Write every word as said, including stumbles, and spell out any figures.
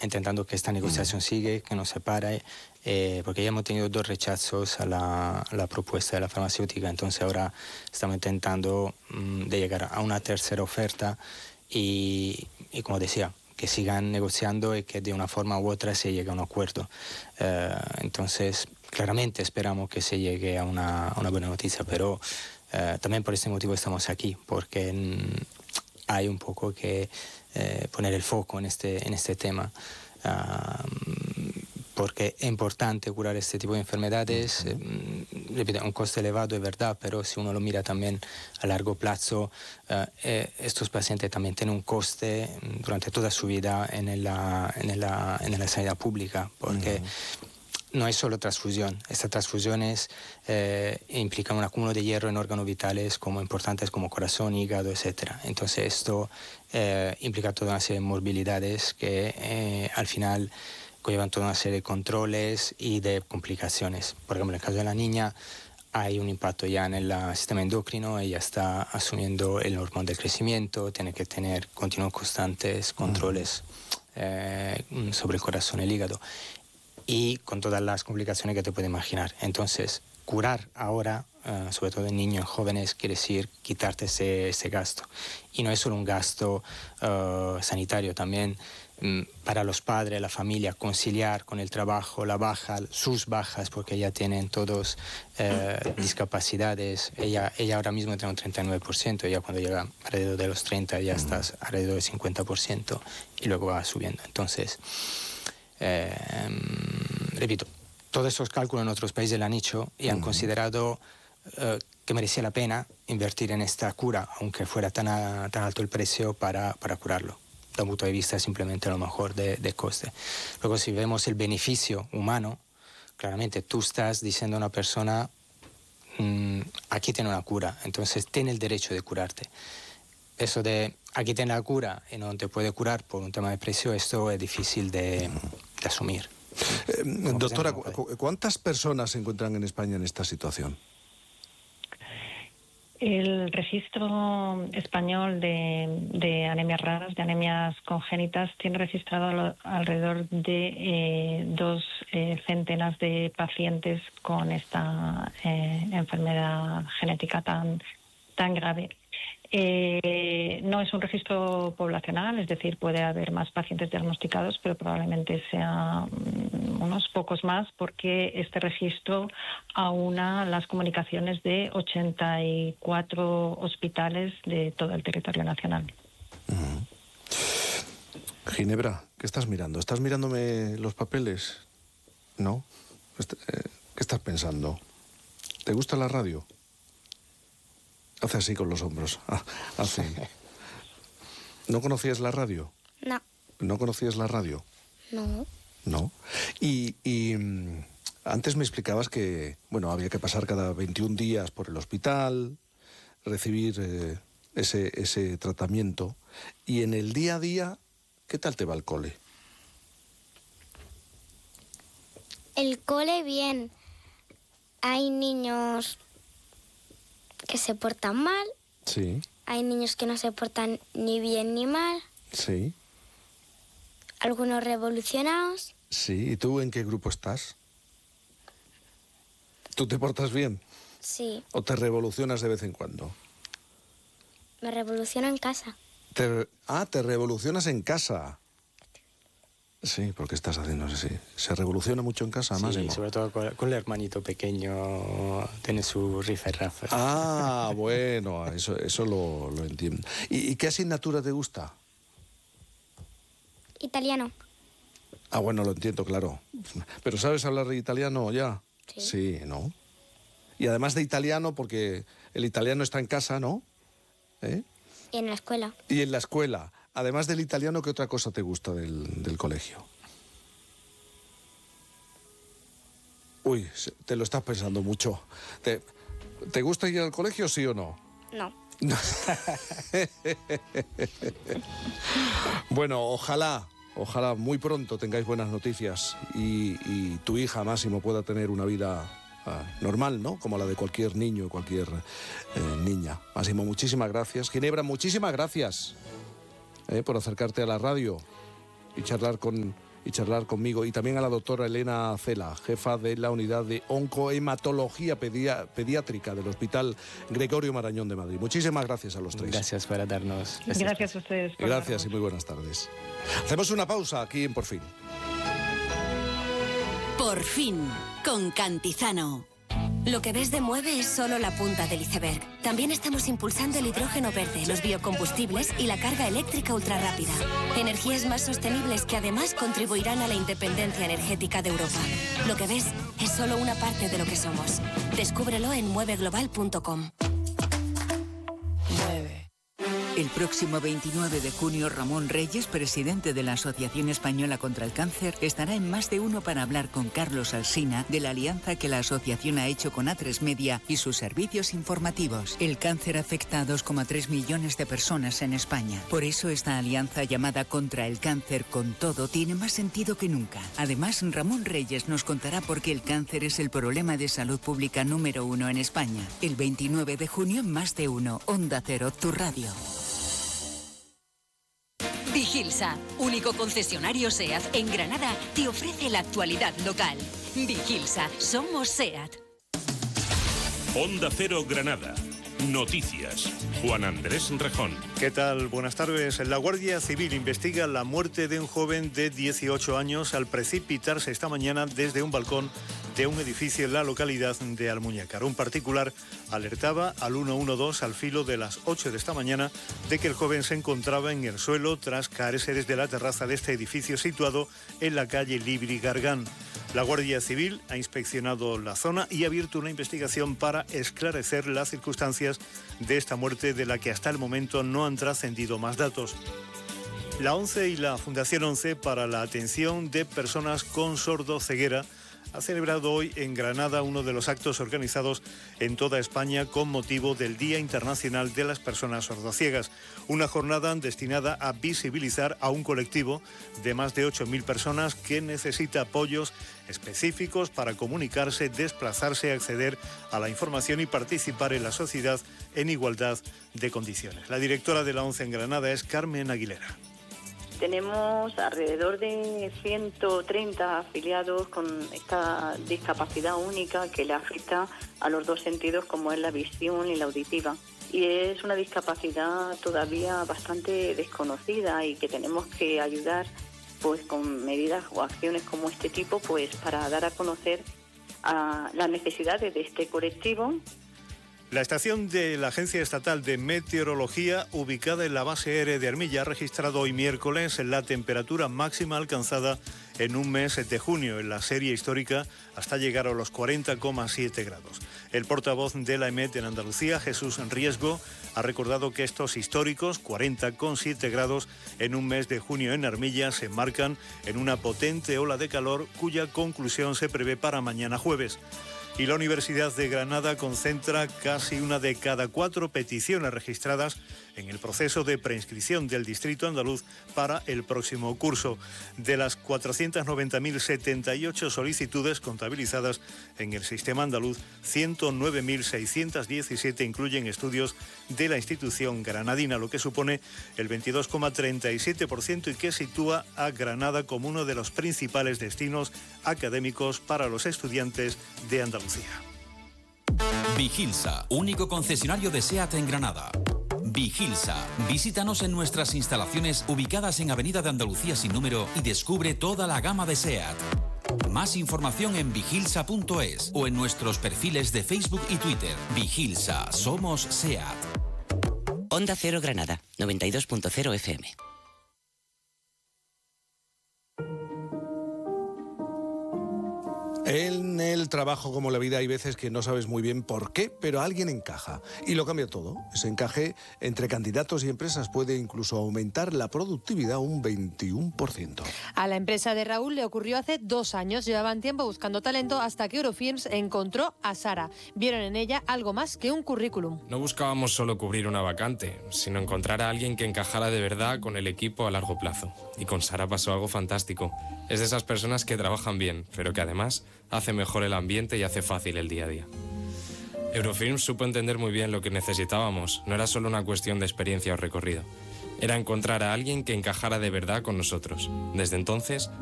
intentando que esta negociación siga, que no se pare, eh, porque ya hemos tenido dos rechazos a la, a la propuesta de la farmacéutica, entonces ahora estamos intentando um, de llegar a una tercera oferta y, y como decía, que sigan negociando y que de una forma u otra se llegue a un acuerdo. Uh, entonces, claramente esperamos que se llegue a una, a una buena noticia, pero uh, también por este motivo estamos aquí, porque mm, hay un poco que eh, poner el foco en este, en este tema. Uh, porque es importante curar este tipo de enfermedades. Eh, repito, un coste elevado es verdad, pero si uno lo mira también a largo plazo, eh, eh, estos pacientes también tienen un coste durante toda su vida en la, en la, en la sanidad pública, porque uh-huh. no es solo transfusión. Estas transfusiones eh, implican un acúmulo de hierro en órganos vitales como importantes como corazón, hígado, etcétera. Entonces esto eh, implica toda una serie de morbilidades que eh, al final llevan toda una serie de controles y de complicaciones. Por ejemplo, en el caso de la niña hay un impacto ya en el sistema endocrino, ella está asumiendo el hormón del crecimiento, tiene que tener continuos constantes controles eh, sobre el corazón y el hígado y con todas las complicaciones que te puedes imaginar. Entonces, curar ahora, uh, sobre todo en niños, en jóvenes, quiere decir quitarte ese, ese gasto. Y no es solo un gasto uh, sanitario, también um, para los padres, la familia, conciliar con el trabajo, la baja, sus bajas, porque ya tienen todos uh, discapacidades. Ella, ella ahora mismo tiene un treinta y nueve por ciento, ya cuando llega alrededor de los treinta ya estás alrededor del cincuenta por ciento y luego va subiendo. Entonces, eh, repito, todos esos cálculos en otros países lo han hecho y han uh-huh. considerado uh, que merecía la pena invertir en esta cura, aunque fuera tan, a, tan alto el precio para, para curarlo. Da un punto de vista simplemente a lo mejor de, de coste. Luego, si vemos el beneficio humano, claramente tú estás diciendo a una persona, mmm, aquí tiene una cura, entonces tiene el derecho de curarte. Eso de aquí tiene la cura y no te puede curar por un tema de precio, esto es difícil de, de asumir. Eh, doctora, ¿cu ¿cuántas personas se encuentran en España en esta situación? El registro español de, de anemias raras, de anemias congénitas, tiene registrado alrededor de eh, dos eh, centenas de pacientes con esta eh, enfermedad genética tan, tan grave. Eh, no es un registro poblacional, es decir, puede haber más pacientes diagnosticados, pero probablemente sea um, unos pocos más, porque este registro aúna las comunicaciones de ochenta y cuatro hospitales de todo el territorio nacional. Uh-huh. Ginebra, ¿qué estás mirando? ¿Estás mirándome los papeles? ¿No? ¿Qué estás pensando? ¿Te gusta la radio? Hace así con los hombros. Ah, hace. ¿No conocías la radio? No. ¿No conocías la radio? No. No. Y, y um, antes me explicabas que, bueno, había que pasar cada veintiún días por el hospital, recibir eh, ese, ese tratamiento. Y en el día a día, ¿qué tal te va el cole? El cole bien. Hay niños que se portan mal. Sí. Hay niños que no se portan ni bien ni mal. Sí. Algunos revolucionados. Sí. ¿Y tú en qué grupo estás? ¿Tú te portas bien? Sí. ¿O te revolucionas de vez en cuando? Me revoluciono en casa. Te... Ah, te revolucionas en casa. Sí, porque estás haciendo así. ¿Se revoluciona mucho en casa, sí, Máximo? Sí, sobre todo con, con el hermanito pequeño, tiene su rifirrafe. Ah, bueno, eso, eso lo, lo entiendo. ¿Y, ¿Y qué asignatura te gusta? Italiano. Ah, bueno, lo entiendo, claro. ¿Pero sabes hablar italiano ya? Sí. Sí, ¿no? Y además de italiano, porque el italiano está en casa, ¿no? ¿Eh? Y en la escuela. Y en la escuela. Además del italiano, ¿qué otra cosa te gusta del, del colegio? Uy, te lo estás pensando mucho. ¿Te, ¿te gusta ir al colegio, sí o no? No. Bueno, ojalá, ojalá muy pronto tengáis buenas noticias y, y tu hija, Máximo, pueda tener una vida uh, normal, ¿no? Como la de cualquier niño, cualquier eh, niña. Máximo, muchísimas gracias. Ginebra, muchísimas gracias. Eh, por acercarte a la radio y charlar con, y charlar conmigo. Y también a la doctora Elena Cela, jefa de la unidad de oncohematología pedia, pediátrica del Hospital Gregorio Marañón de Madrid. Muchísimas gracias a los tres. Gracias por darnos. Gracias, gracias a ustedes. Por gracias darnos. Y muy buenas tardes. Hacemos una pausa aquí en Por Fin. Por Fin, con Cantizano. Lo que ves de Mueve es solo la punta del iceberg. También estamos impulsando el hidrógeno verde, los biocombustibles y la carga eléctrica ultrarrápida. Energías más sostenibles que además contribuirán a la independencia energética de Europa. Lo que ves es solo una parte de lo que somos. Descúbrelo en mueve global punto com. El próximo veintinueve de junio, Ramón Reyes, presidente de la Asociación Española contra el Cáncer, estará en Más de Uno para hablar con Carlos Alsina de la alianza que la asociación ha hecho con A tres Media y sus servicios informativos. El cáncer afecta a dos coma tres millones de personas en España. Por eso esta alianza llamada Contra el Cáncer con Todo tiene más sentido que nunca. Además, Ramón Reyes nos contará por qué el cáncer es el problema de salud pública número uno en España. El veintinueve de junio, en Más de Uno, Onda Cero, tu radio. Vigilsa, único concesionario SEAT en Granada, te ofrece la actualidad local. Vigilsa, somos SEAT. Onda Cero Granada. Noticias. Juan Andrés Rejón. ¿Qué tal? Buenas tardes. La Guardia Civil investiga la muerte de un joven de dieciocho años al precipitarse esta mañana desde un balcón de un edificio en la localidad de Almuñécar. Un particular alertaba al ciento doce al filo de las ocho de esta mañana de que el joven se encontraba en el suelo tras caerse desde la terraza de este edificio situado en la calle Libri Gargán. La Guardia Civil ha inspeccionado la zona y ha abierto una investigación para esclarecer las circunstancias de esta muerte, de la que hasta el momento no han trascendido más datos. La ONCE y la Fundación ONCE para la atención de personas con sordoceguera ha celebrado hoy en Granada uno de los actos organizados en toda España con motivo del Día Internacional de las Personas Sordociegas. Una jornada destinada a visibilizar a un colectivo de más de ocho mil personas que necesita apoyos específicos para comunicarse, desplazarse, acceder a la información y participar en la sociedad en igualdad de condiciones. La directora de la ONCE en Granada es Carmen Aguilera. Tenemos alrededor de ciento treinta afiliados con esta discapacidad única que le afecta a los dos sentidos, como es la visión y la auditiva. Y es una discapacidad todavía bastante desconocida y que tenemos que ayudar pues con medidas o acciones como este tipo, pues para dar a conocer a las necesidades de este colectivo. La estación de la Agencia Estatal de Meteorología, ubicada en la base aérea de Armilla, ha registrado hoy miércoles la temperatura máxima alcanzada en un mes de junio en la serie histórica hasta llegar a los cuarenta coma siete grados. El portavoz de la EMET en Andalucía, Jesús Riesgo, ha recordado que estos históricos cuarenta coma siete grados en un mes de junio en Armilla se enmarcan en una potente ola de calor cuya conclusión se prevé para mañana jueves. Y la Universidad de Granada concentra casi una de cada cuatro peticiones registradas en el proceso de preinscripción del Distrito Andaluz para el próximo curso. De las cuatrocientas noventa mil setenta y ocho solicitudes contabilizadas en el sistema andaluz, ciento nueve mil seiscientos diecisiete incluyen estudios de la institución granadina, lo que supone el veintidós coma treinta y siete por ciento y que sitúa a Granada como uno de los principales destinos académicos para los estudiantes de Andalucía. Vigilsa, único concesionario de SEAT en Granada. Vigilsa, visítanos en nuestras instalaciones ubicadas en Avenida de Andalucía sin número y descubre toda la gama de SEAT. Más información en vigilsa punto es o en nuestros perfiles de Facebook y Twitter. Vigilsa, somos SEAT. Onda Cero Granada, noventa y dos punto cero F M. En el trabajo, como la vida, hay veces que no sabes muy bien por qué, pero alguien encaja. Y lo cambia todo. Ese encaje entre candidatos y empresas puede incluso aumentar la productividad un veintiuno por ciento. A la empresa de Raúl le ocurrió hace dos años. Llevaban tiempo buscando talento hasta que Eurofilms encontró a Sara. Vieron en ella algo más que un currículum. No buscábamos solo cubrir una vacante, sino encontrar a alguien que encajara de verdad con el equipo a largo plazo. Y con Sara pasó algo fantástico. Es de esas personas que trabajan bien, pero que además hace mejor el ambiente y hace fácil el día a día. Eurofilms supo entender muy bien lo que necesitábamos. No era solo una cuestión de experiencia o recorrido. Era encontrar a alguien que encajara de verdad con nosotros. Desde entonces,